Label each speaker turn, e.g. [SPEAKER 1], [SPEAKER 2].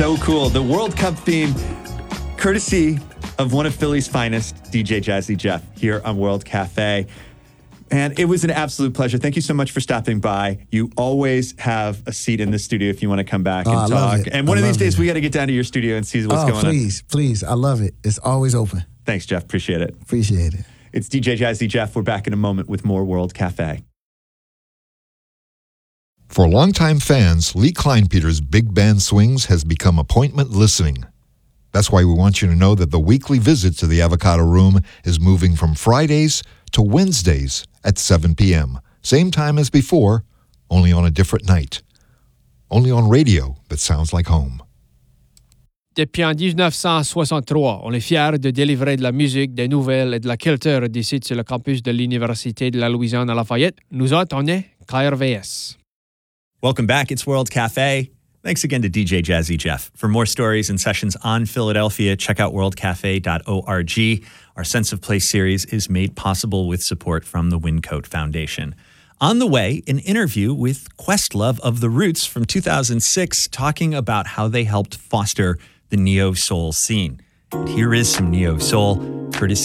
[SPEAKER 1] So cool. The World Cup theme, courtesy of one of Philly's finest, DJ Jazzy Jeff, here on World Cafe. And it was an absolute pleasure. Thank you so much for stopping by. You always have a seat in the studio if you want to come back and talk.
[SPEAKER 2] Love it.
[SPEAKER 1] And one of these days, we got to get down to your studio and see what's going on.
[SPEAKER 2] Please. I love it. It's always open.
[SPEAKER 1] Thanks, Jeff. Appreciate it.
[SPEAKER 2] Appreciate it.
[SPEAKER 1] It's DJ Jazzy Jeff. We're back in a moment with more World Cafe.
[SPEAKER 3] For longtime fans, Lee Kleinpeter's Big Band Swings has become appointment listening. That's why we want you to know that the weekly visit to the Avocado Room is moving from Fridays to Wednesdays at 7 p.m. Same time as before, only on a different night. Only on radio that sounds like home.
[SPEAKER 4] Depuis en 1963, on est fiers de délivrer de la musique, des nouvelles et de la culture d'ici sur le campus de l'Université de la Louisiane à Lafayette. Nous autres, on est KRVS.
[SPEAKER 1] Welcome back. It's World Cafe. Thanks again to DJ Jazzy Jeff. For more stories and sessions on Philadelphia, check out worldcafe.org. Our Sense of Place series is made possible with support from the Wincoat Foundation. On the way, an interview with Questlove of The Roots from 2006 talking about how they helped foster the neo-soul scene. And here is some neo-soul, courtesy